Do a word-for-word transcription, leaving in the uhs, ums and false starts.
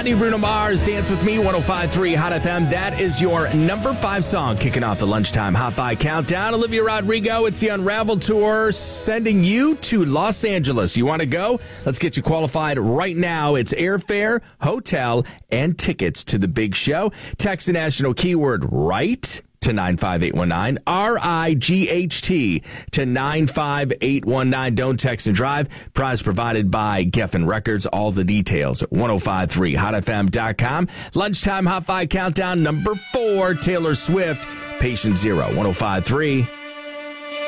Blondie, Bruno Mars, Dance With Me, one oh five point three Hot F M. That is your number five song kicking off the lunchtime Hot Buy Countdown. Olivia Rodrigo, it's the Unravel Tour, sending you to Los Angeles. You want to go? Let's get you qualified right now. It's airfare, hotel, and tickets to the big show. Text the national keyword RIGHT to nine five eight one nine, R I G H T to nine five eight one nine. Don't text and drive. Prize provided by Geffen Records. All the details at ten fifty-three hot f m dot com. Lunchtime Hot Five Countdown number four, Taylor Swift, Patient Zero, ten fifty-three